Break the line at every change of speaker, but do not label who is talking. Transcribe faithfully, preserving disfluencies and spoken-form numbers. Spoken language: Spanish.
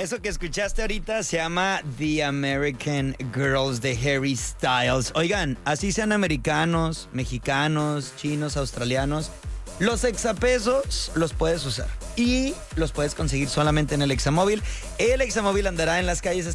Eso que escuchaste ahorita se llama The American Girls de Harry Styles. Oigan, así sean americanos, mexicanos, chinos, australianos, los exapesos los puedes usar y los puedes conseguir solamente en el Examóvil. El Examóvil andará en las calles